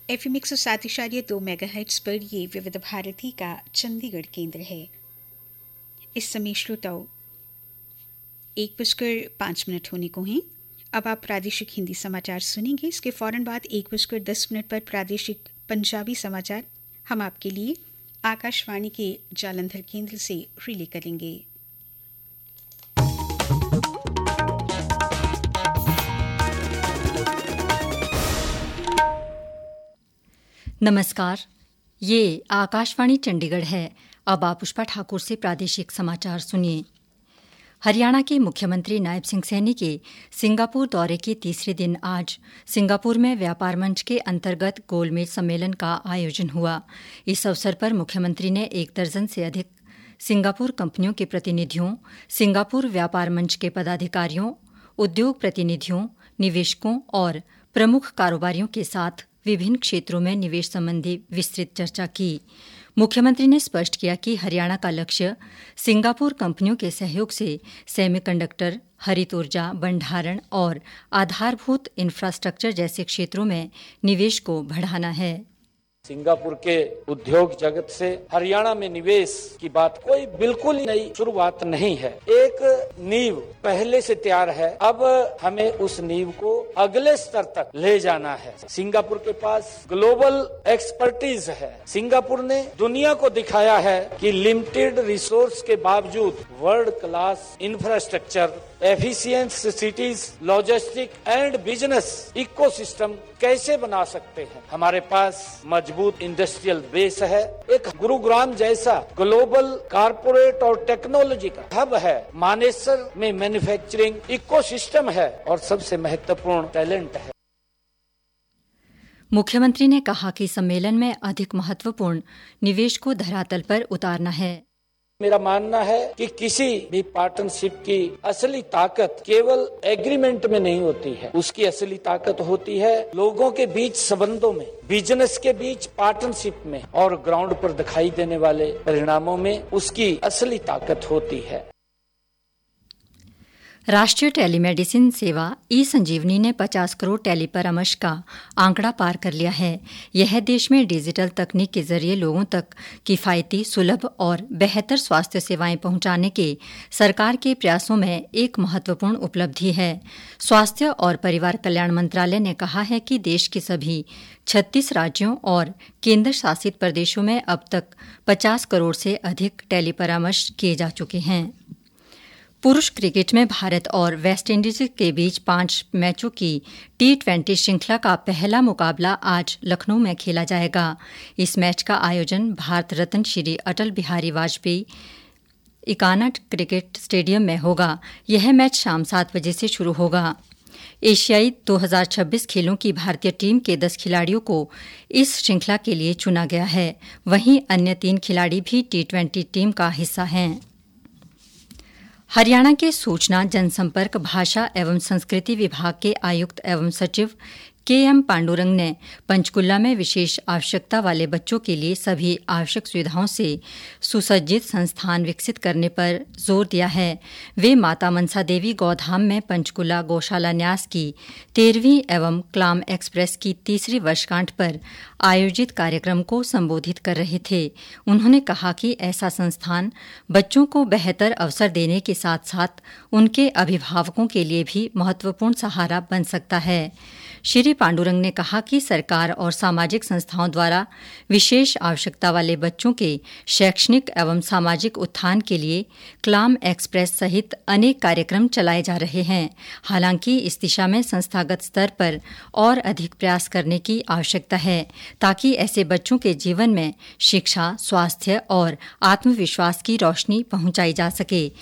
FM 107.2 megahertz पर ये विविध भारती का चंडीगढ़ केंद्र है। इस समय श्रोताओं 1:05 होने को हैं। अब आप प्रादेशिक हिंदी समाचार सुनेंगे। इसके फौरन बाद 1:10 पर प्रादेशिक पंजाबी समाचार हम आपके लिए आकाशवाणी के जालंधर केंद्र से रिले करेंगे। नमस्कार, ये आकाशवाणी चंडीगढ़ है। अब आप पुष्पा ठाकुर से प्रादेशिक समाचार सुनिए। हरियाणा के मुख्यमंत्री नायब सिंह सैनी के सिंगापुर दौरे के तीसरे दिन आज सिंगापुर में व्यापार मंच के अंतर्गत गोलमेज सम्मेलन का आयोजन हुआ। इस अवसर पर मुख्यमंत्री ने 1 दर्जन से अधिक सिंगापुर कंपनियों के प्रतिनिधियों, सिंगापुर व्यापार मंच के पदाधिकारियों, उद्योग प्रतिनिधियों, निवेशकों और प्रमुख कारोबारियों के साथ विभिन्न क्षेत्रों में निवेश संबंधी विस्तृत चर्चा की। मुख्यमंत्री ने स्पष्ट किया कि हरियाणा का लक्ष्य सिंगापुर कंपनियों के सहयोग से सेमीकंडक्टर, हरित ऊर्जा, भंडारण और आधारभूत इंफ्रास्ट्रक्चर जैसे क्षेत्रों में निवेश को बढ़ाना है। सिंगापुर के उद्योग जगत से हरियाणा में निवेश की बात कोई बिल्कुल नई शुरुआत नहीं है। एक नींव पहले से तैयार है, अब हमें उस नींव को अगले स्तर तक ले जाना है। सिंगापुर के पास ग्लोबल एक्सपर्टीज है। सिंगापुर ने दुनिया को दिखाया है कि लिमिटेड रिसोर्स के बावजूद world class infrastructure, efficient cities, logistic and business ecosystem कैसे बना सकते हैं। हमारे पास मजबूत इंडस्ट्रियल बेस है। एक गुरुग्राम जैसा ग्लोबल कॉर्पोरेट और टेक्नोलॉजी का हब है। मानेसर में मैन्युफैक्चरिंग इकोसिस्टम है और सबसे महत्वपूर्ण टैलेंट है। मुख्यमंत्री ने कहा कि सम्मेलन में अधिक महत्वपूर्ण निवेश को धरातल पर उतारना है। मेरा मानना है कि किसी भी पार्टनरशिप की असली ताकत केवल एग्रीमेंट में नहीं होती है। उसकी असली ताकत होती है लोगों के बीच संबंधों में, बिजनेस के बीच पार्टनरशिप में और ग्राउंड पर दिखाई देने वाले परिणामों में उसकी असली ताकत होती है। राष्ट्रीय टेलीमेडिसिन सेवा ई संजीवनी ने 50 करोड़ टेली परामर्श का आंकड़ा पार कर लिया है। यह देश में डिजिटल तकनीक के जरिए लोगों तक किफायती, सुलभ और बेहतर स्वास्थ्य सेवाएं पहुंचाने के सरकार के प्रयासों में एक महत्वपूर्ण उपलब्धि है। स्वास्थ्य और परिवार कल्याण मंत्रालय ने कहा है कि देश के सभी 36 राज्यों और केंद्र शासित प्रदेशों में अब तक 50 करोड़ से अधिक टेली परामर्श किए जा चुके हैं। पुरुष क्रिकेट में भारत और वेस्टइंडीज के बीच 5 मैचों की T20 श्रृंखला का पहला मुकाबला आज लखनऊ में खेला जाएगा। इस मैच का आयोजन भारत रत्न श्री अटल बिहारी वाजपेयी इकाना क्रिकेट स्टेडियम में होगा। यह मैच शाम 7 बजे से शुरू होगा। एशियाई 2026 खेलों की भारतीय टीम के 10 खिलाड़ियों को इस श्रृंखला के लिए चुना गया है। वहीं अन्य 3 खिलाड़ी भी T20 टीम का हिस्सा हैं। हरियाणा के सूचना, जनसंपर्क, भाषा एवं संस्कृति विभाग के आयुक्त एवं सचिव KM पांडुरंग ने पंचकुला में विशेष आवश्यकता वाले बच्चों के लिए सभी आवश्यक सुविधाओं से सुसज्जित संस्थान विकसित करने पर जोर दिया है। वे माता मनसा देवी गौधाम में पंचकुला गौशाला न्यास की 13वीं एवं क्लाम एक्सप्रेस की 3री वर्षगांठ पर आयोजित कार्यक्रम को संबोधित कर रहे थे। उन्होंने कहा कि ऐसा संस्थान बच्चों को बेहतर अवसर देने के साथ साथ उनके अभिभावकों के लिए भी महत्वपूर्ण सहारा बन सकता है। श्री पांडुरंग ने कहा कि सरकार और सामाजिक संस्थाओं द्वारा विशेष आवश्यकता वाले बच्चों के शैक्षणिक एवं सामाजिक उत्थान के लिए क्लाम एक्सप्रेस सहित अनेक कार्यक्रम चलाए जा रहे हैं। हालांकि इस दिशा में संस्थागत स्तर पर और अधिक प्रयास करने की आवश्यकता है ताकि ऐसे बच्चों के जीवन में शिक्षा, स्वास्थ्य और आत्मविश्वास की रोशनी पहुंचाई जा सके।